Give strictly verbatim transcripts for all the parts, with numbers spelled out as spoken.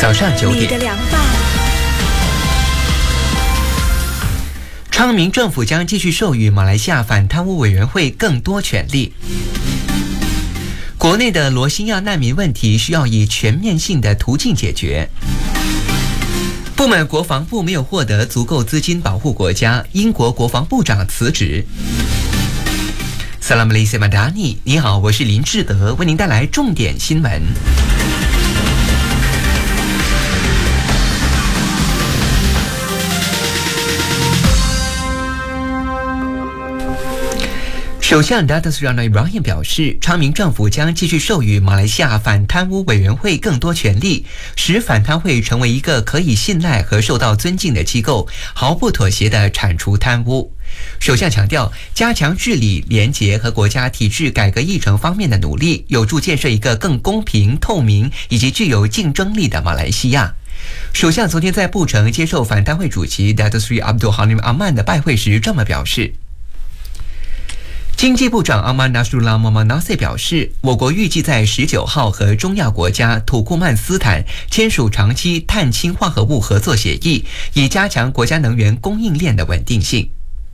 早上九点， 你的凉拌。 昌明政府将继续授予马来西亚反贪污委员会更多权力。国内的罗兴亚难民问题需要以全面性的途径解决。不满国防部没有获得足够资金保护国家，英国国防部长辞职。Salam Malaysia Madani， 你好，我是林志德，为您带来重点新闻。首相 Datuk Seri Anwar Ibrahim 表示，昌明政府将继续授予马来西亚反贪污委员会更多权力，使反贪会成为一个可以信赖和受到尊敬的机构，毫不妥协地铲除贪污。首相强调，加强治理、廉洁和国家体制改革议程方面的努力，有助建设一个更公平、透明以及具有竞争力的马来西亚。首相昨天在布城接受反贪会主席 Datuk Seri Abdul Halim Aman 的拜会时这么表示。经济部长阿曼纳舒拉莫曼纳塞表示，我国预计在十九号和中亚国家土库曼斯坦签署长期碳氢化合物合作协议，以加强国家能源供应链的稳定性。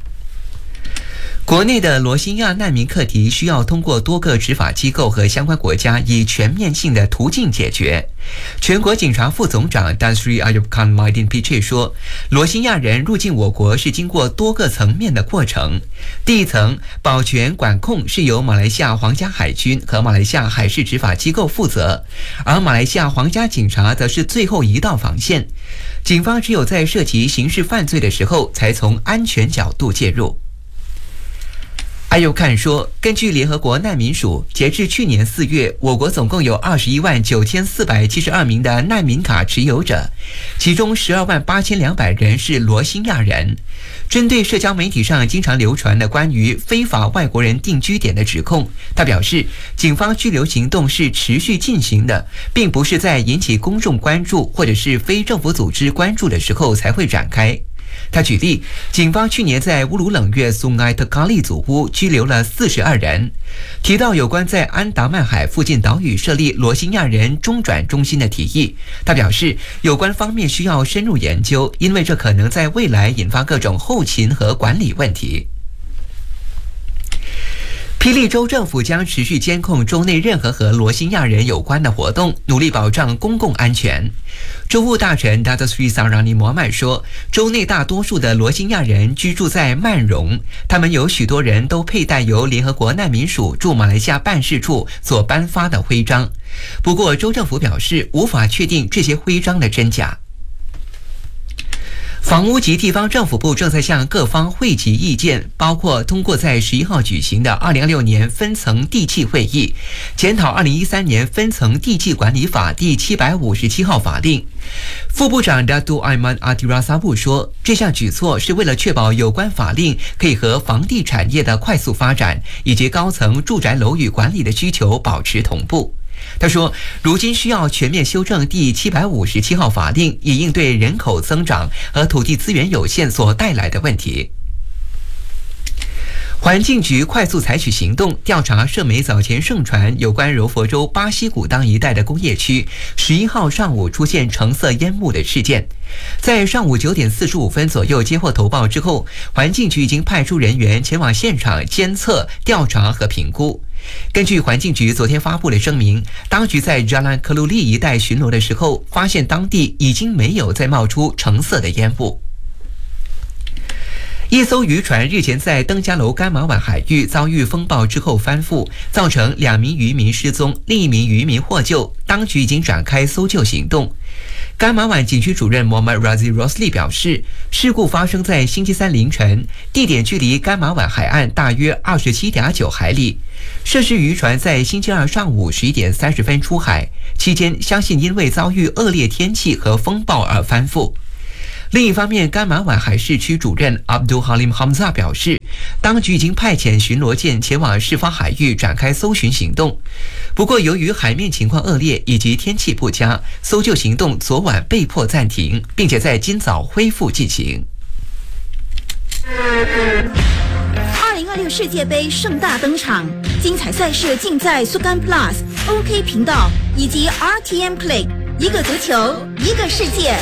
国内的罗兴亚难民课题需要通过多个执法机构和相关国家以全面性的途径解决。全国警察副总长 Tan Sri Ayub Khan Maidin Piche 说，罗兴亚人入境我国是经过多个层面的过程。第一层，保全管控是由马来西亚皇家海军和马来西亚海事执法机构负责，而马来西亚皇家警察则是最后一道防线。警方只有在涉及刑事犯罪的时候，才从安全角度介入。艾尤看说，根据联合国难民署，截至去年四月，我国总共有二十一万九千四百七十二名的难民卡持有者，其中十二万八千两百人是罗兴亚人。针对社交媒体上经常流传的关于非法外国人定居点的指控，他表示，警方拘留行动是持续进行的，并不是在引起公众关注或者是非政府组织关注的时候才会展开。他举例，警方去年在乌鲁冷月苏埃特卡利祖屋拘留了四十二人。提到有关在安达曼海附近岛屿设立罗兴亚人中转中心的提议，他表示，有关方面需要深入研究，因为这可能在未来引发各种后勤和管理问题。霹雳州政府将持续监控州内任何和罗兴亚人有关的活动，努力保障公共安全。州务大臣 Datuk Seri Sarani Mohamad 说，州内大多数的罗兴亚人居住在曼荣，他们有许多人都佩戴由联合国难民署驻马来西亚办事处所颁发的徽章。不过，州政府表示无法确定这些徽章的真假。房屋及地方政府部正在向各方汇集意见，包括通过在十一号举行的二零二六年分层地契会议，检讨二零一三年分层地契管理法第七百五十七号法令。副部长 Datuk Aiman Adirasabu 说，这项举措是为了确保有关法令可以和房地产业的快速发展以及高层住宅楼宇管理的需求保持同步。他说，如今需要全面修正第七百五十七号法令，以应对人口增长和土地资源有限所带来的问题。环境局快速采取行动，调查社媒早前盛传有关柔佛州巴西古当一带的工业区十一号上午出现橙色烟幕的事件。在上午九点四十五分左右接获投报之后，环境局已经派出人员前往现场监测、调查和评估。根据环境局昨天发布的声明，当局在 Jalan Keluli 一带巡逻的时候，发现当地已经没有再冒出橙色的烟雾。一艘渔船日前在登嘉楼干马湾海域遭遇风暴之后翻覆，造成两名渔民失踪，另一名渔民获救，当局已经展开搜救行动。干马湾景区主任 Mohammad Razi Rosli 表示，事故发生在星期三凌晨，地点距离干马湾海岸大约 二十七点九海里。涉事渔船在星期二上午十一点三十分出海，期间相信因为遭遇恶劣天气和风暴而翻覆。另一方面，干马湾海事区主任 Abdul Halim Hamza 表示，当局已经派遣巡逻舰前往事发海域展开搜寻行动。不过，由于海面情况恶劣以及天气不佳，搜救行动昨晚被迫暂停，并且在今早恢复进行。 二零二六世界杯盛大登场，精彩赛事尽在 Sukan Plus、OK 频道以及 R T M Play。 一个足球，一个世界。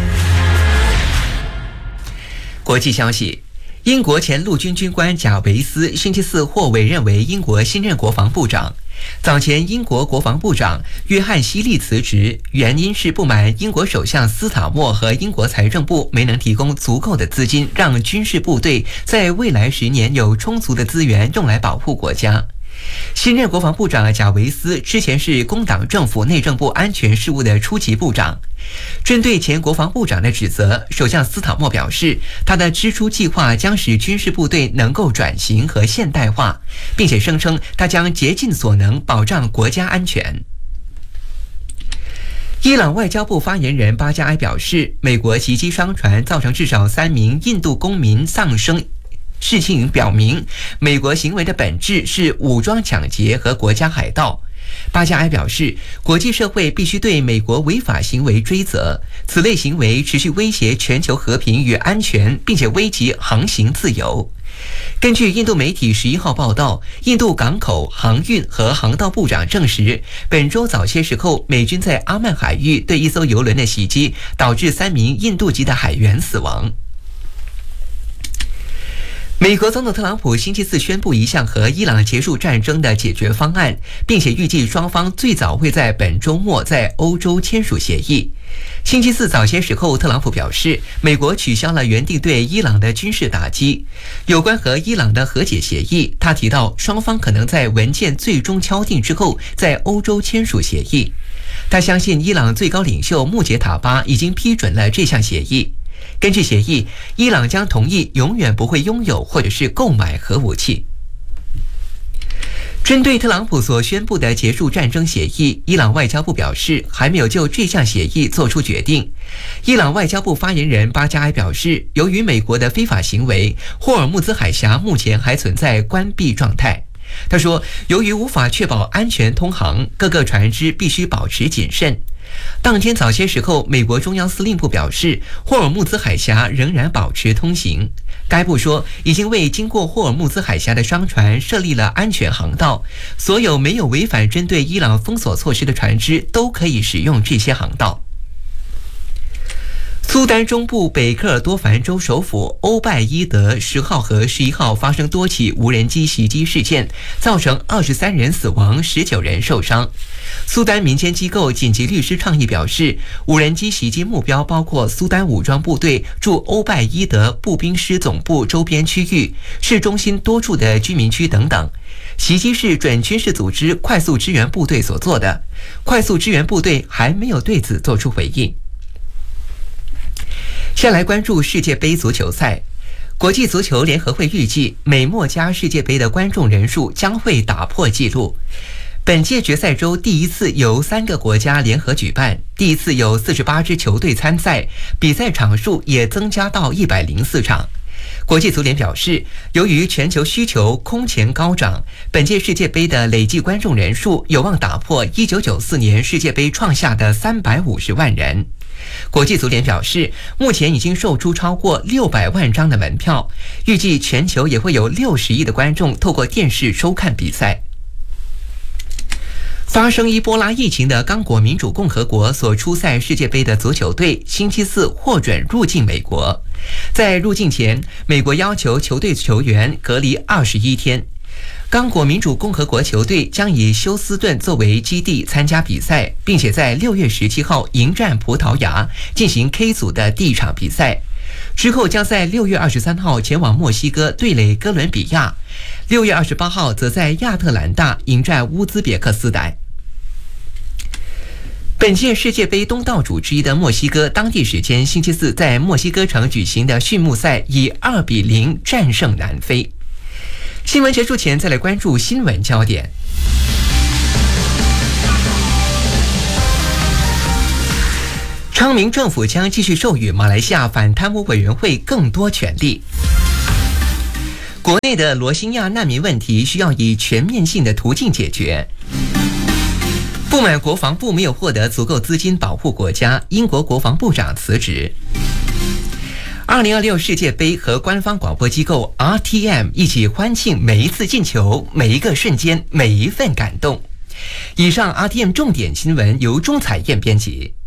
国际消息。英国前陆军军官贾维斯星期四获委任为英国新任国防部长。早前，英国国防部长约翰希利辞职，原因是不满英国首相斯塔默和英国财政部没能提供足够的资金，让军事部队在未来十年有充足的资源用来保护国家。新任国防部长贾维斯之前是工党政府内政部安全事务的初级部长。针对前国防部长的指责，首相斯塔默表示，他的支出计划将使军事部队能够转型和现代化，并且声称他将竭尽所能保障国家安全。伊朗外交部发言人巴加埃表示，美国袭击商船造成至少三名印度公民丧生，事情表明美国行为的本质是武装抢劫和国家海盗。巴加埃表示，国际社会必须对美国违法行为追责，此类行为持续威胁全球和平与安全，并且危及航行自由。根据印度媒体十一号报道，印度港口、航运和航道部长证实，本周早些时候，美军在阿曼海域对一艘油轮的袭击，导致三名印度籍的海员死亡。美国总统特朗普星期四宣布一项和伊朗结束战争的解决方案，并且预计双方最早会在本周末在欧洲签署协议。星期四早些时候，特朗普表示，美国取消了原定对伊朗的军事打击。有关和伊朗的和解协议，他提到双方可能在文件最终敲定之后，在欧洲签署协议。他相信伊朗最高领袖穆杰塔巴已经批准了这项协议。根据协议，伊朗将同意永远不会拥有或者是购买核武器。针对特朗普所宣布的结束战争协议，伊朗外交部表示还没有就这项协议做出决定。伊朗外交部发言人巴加埃表示，由于美国的非法行为，霍尔木兹海峡目前还存在关闭状态。他说，由于无法确保安全通航，各个船只必须保持谨慎。当天早些时候，美国中央司令部表示，霍尔木兹海峡仍然保持通行。该部说，已经为经过霍尔木兹海峡的商船设立了安全航道，所有没有违反针对伊朗封锁措施的船只都可以使用这些航道。苏丹中部北科尔多凡州首府欧拜伊德十号和十一号发生多起无人机袭击事件，造成二十三人死亡，十九人受伤。苏丹民间机构紧急律师倡议表示，无人机袭击目标包括苏丹武装部队驻欧拜伊德步兵师总部周边区域、市中心多处的居民区等等。袭击是准军事组织快速支援部队所做的，快速支援部队还没有对此做出回应。先来关注世界杯足球赛。国际足球联合会预计，美墨加世界杯的观众人数将会打破纪录。本届决赛周第一次由三个国家联合举办，第一次有四十八支球队参赛，比赛场数也增加到一百零四场。国际足联表示，由于全球需求空前高涨，本届世界杯的累计观众人数有望打破一九九四年世界杯创下的三百五十万人。国际足联表示，目前已经售出超过六百万张的门票，预计全球也会有六十亿的观众透过电视收看比赛。发生伊波拉疫情的刚果民主共和国所出赛世界杯的足球队星期四获准入境美国。在入境前，美国要求球队球员隔离二十一天。刚果民主共和国球队将以休斯顿作为基地参加比赛，并且在六月十七号迎战葡萄牙，进行 K 组的第一场比赛。之后将在六月二十三号前往墨西哥对垒哥伦比亚，六月二十八号则在亚特兰大迎战乌兹别克斯坦。本届世界杯东道主之一的墨西哥，当地时间星期四在墨西哥城举行的序幕赛以二比零战胜南非。新闻结束前，再来关注新闻焦点。昌明政府将继续授予马来西亚反贪污委员会更多权力。国内的罗兴亚难民问题需要以全面性的途径解决。不满国防部没有获得足够资金保护国家，英国国防部长辞职。二零二六世界杯和官方广播机构 R T M 一起欢庆每一次进球，每一个瞬间，每一份感动。以上 R T M 重点新闻由钟彩燕编辑。